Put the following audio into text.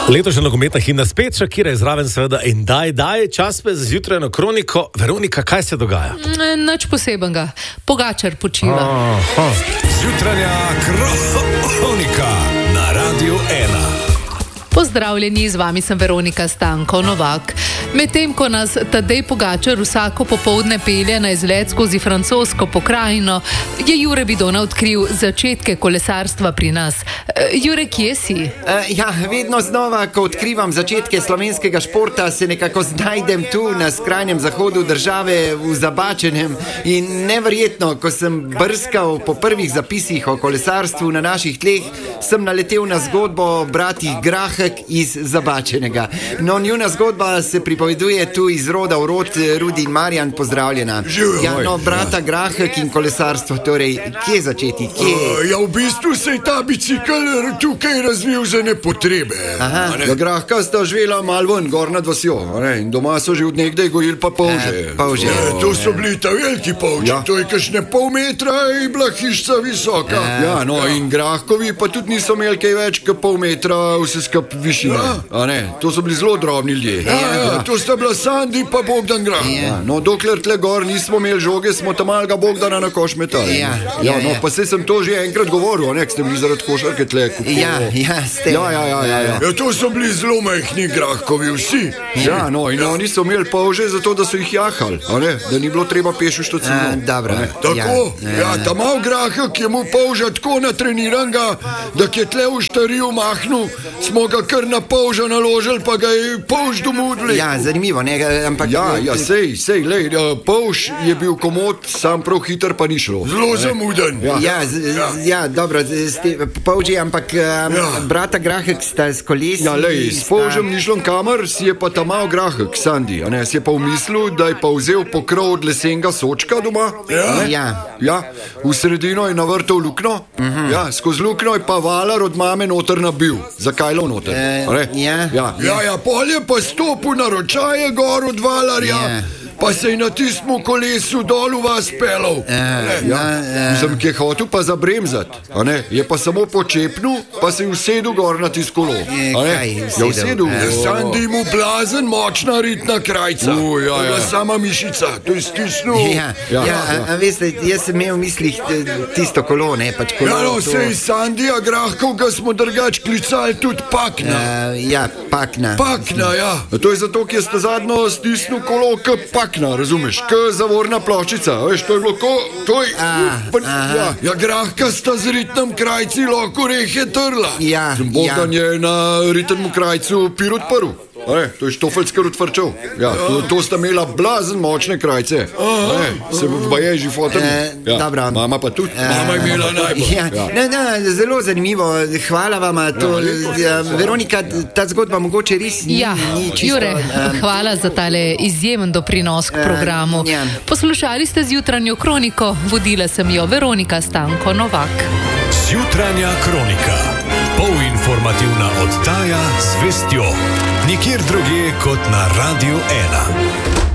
Letošnja nogometna himna spet Shakira je zraven, seveda, in daj, čas pa za zjutrajno kroniko. Veronika, kaj se dogaja? Nič posebenega. Pogačar počiva. Zjutrajna kronika na Radiu 1. Pozdravljeni, z vami sem Veronika Stanko Novak. Medtem ko nas Tadej Pogačar vsako popoldne pelje na izlet skozi francosko pokrajino, je Jure Bidona odkril začetke kolesarstva pri nas. Jure, kje si? Vedno znova, ko odkrivam začetke slovenskega športa, se nekako znajdem tu na skrajnem zahodu države v Zabačenem. In neverjetno, ko sem brskal po prvih zapisih o kolesarstvu na naših tleh, sem naletel na zgodbo bratih Grahek iz Zabačenega. No, njuna zgodba se pripoveduje tu iz roda v rod. Rudi in Marjan, pozdravljena. Brata Grahek in kolesarstvo, torej, kje začeti? V bistvu se je ta bicikl tukaj razvil za nepotrebe. Grahka sta živela malo ven, gor nad vasjo, in doma so že od nekdaj gojili pa polže. To so bili ta veliki polži, to je kakšne pol metra in bila hišca visoka. In Grahkovi pa tudi niso imeli kaj več kot pol metra vse skup višine. To so bili zelo drobni ljudje. To sta bila Sandi pa Bogdan Grah. Dokler tle gor nismo imeli žoge, smo tam malega Bogdana na koš metali. Pa se sem to že enkrat govoril, nek ste bili zaradi košarke tle kupili. Ste. To so bili zelo majhni Grahkovi vsi. In oni so imeli polže zato, da so jih jahali, da ni bilo treba peš v štocino. Tako, ta mal Grahek je mu polža tako natreniranga, da je tle v štariju mahnu, smo ga kar na polža naložili, pa ga je polž domudili. Zanimivo, ampak... Sej, polž je bil komod, sam prav hiter pa ni šlo. Zelo zamuden. Dobro, polži, ampak brata Grahek sta s kolesi... S polžem ni šlo kamer, si je pa ta mal Grahek, Sandi, si je pa umislil, da je pa vzel pokrov od lesenega sočka doma. V sredino je navrtal lukno, skozi lukno je pa valar od mame noter nabil. Zakaj lo noter? Pol je pa stopil na ročaje gor od valarja, pa se je na tistem kolesu dol v vas pelal. Sem ki je hotel pa zabremzat, je pa samo počepnil, pa se je usedel gor na tisto kolo. Usedel. Sandi mu blazen močna ritna krajca. Sama mišica, to je stisnil. Veste, jaz sem imel v mislih tisto kolo, pač kolo. Sej Sandija Grahkovga smo drugač klicali tudi Pakna. Pakna. To je zato, ker ste zadnjo stisnil kolo k Pakna, razumeš, k zavorna ploščica, veš, to je bilo Grahka sta z ritnem krajci lahko rehe trla. Bogdan je na ritnem krajcu pir odprl. To je štofeljskar odvrčal. To sta imela blazen močne krajce. Se baje že fotem. Mama pa tudi. Mama je imela najbolj. Zelo zanimivo, hvala vama. Veronika, ta zgodba mogoče res ni čisto... Jure, hvala za tale izjemen doprinos k programu. Poslušali ste zjutranjo kroniko, vodila sem jo Veronika Stanko Novak. Zjutranja kronika, polinformativna oddaja z vestjo. Nikjer drugje kot na Radiu 1.